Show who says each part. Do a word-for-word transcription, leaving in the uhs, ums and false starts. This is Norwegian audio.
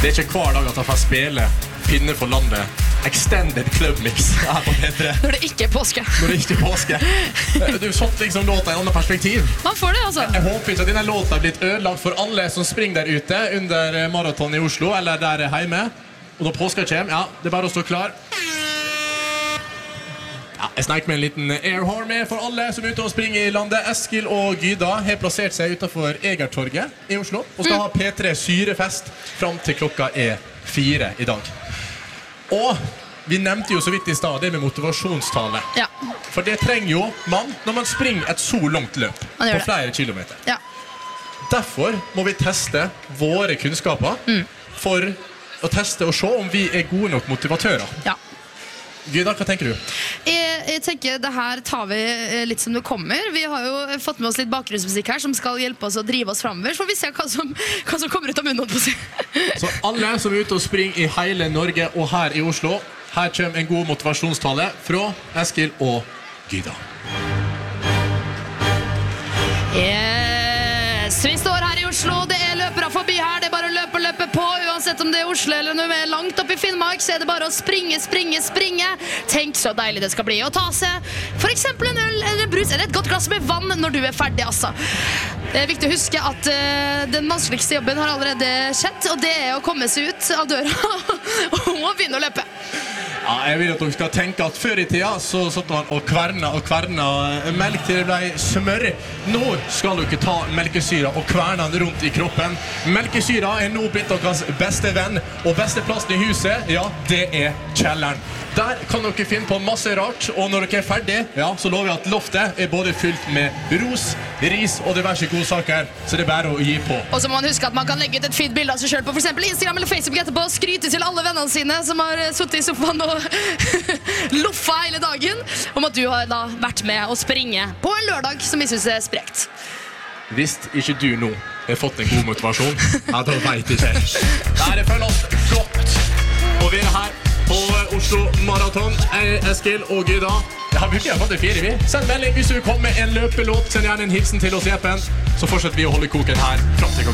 Speaker 1: Det er ikke hver dag at jeg får spille Pinne for landet Extended Club Mix her på P tre.
Speaker 2: Når det ikke er påske.
Speaker 1: Når det ikke er påske. Du satt liksom låta i en annen perspektiv.
Speaker 2: Man får det, altså.
Speaker 1: Jeg håper ikke at denne låta har blitt ødelagt for alle som springer der ute under maraton i Oslo, eller der hjemme. Og når påska kommer, ja, det er bare å stå klar. Ja, jeg snakker med en liten airhorn med for alle som er ute og springer i landet. Eskil og Gyda har plassert seg utenfor Egertorget i Oslo og skal mm. ha P tre syrefest frem til klokka er fire i dag. Og vi nevnte jo så vidt i stad det med motivasjonstale.
Speaker 2: Ja.
Speaker 1: For det trenger jo man når man springer et så langt løp på flere kilometer.
Speaker 2: Ja.
Speaker 1: Derfor må vi teste våre kunnskaper mm. for å teste og se om vi er gode nok motivatører.
Speaker 2: Ja.
Speaker 1: Gyda, hva tenker du?
Speaker 2: Jeg, jeg tenker det her tar vi litt som det kommer. Vi har jo fått med oss litt bakgrunnsmusikk her som skal hjelpe oss å drive oss fremover. Så vi ser hva som, hva som kommer ut av munnen på seg.
Speaker 1: Så alle som er ute og springer i hele Norge og her i Oslo, her kommer en god motivasjonstale fra Eskil og Gyda.
Speaker 2: Yes, vi står her i Oslo, det er løpere forbi her, det er bare å løpe og løpe på, uansett om det er Oslo eller noe mer langt opp i Finnmark, så er det bare å springe, springe, springe. Tenk så deilig det skal bli å ta seg for eksempel en øl eller en brus eller et godt glass med vann når du er ferdig, altså. Det er viktig å huske at uh, den vanskeligste jobben har allerede skjedd, og det er å komme seg ut av døra og begynne å løpe.
Speaker 1: Ja, jeg vil at dere skal tenke at før i tida så satt man og kverna og kverna melk til det ble smør. Nå skal dere ta melkesyra og kverna den rundt i kroppen. Melkesyra er nå blitt deres beste venn, og beste plassen i huset, ja, det er kjelleren. Der kan dere finne på masse rart, og når dere er ferdig, ja, så lover jeg at loftet er både fylt med ros, ris og diverse gode saker, så det er bare å gi på.
Speaker 2: Og så må man huske at man kan legge ut et fint bilde av seg selv på for eksempel Instagram eller Facebook etterpå, og skryte til alle vennene sine som har suttet i sofaen og loffa hele dagen, om at du har da vært med å springe på en lørdag som vi synes er sprekt.
Speaker 1: Hvis ikke du nå har fått en god motivasjon, ja, da vet jeg ikke. Der er følt oss flott å være her på Oslo Maraton. Jeg er Eskil og Gyda. Jeg har brukt fått det fire vi. Send melding hvis du kommer med en løpelåt. Send gjerne en hilsen til oss i appen. Så fortsetter vi å holde koken her frem til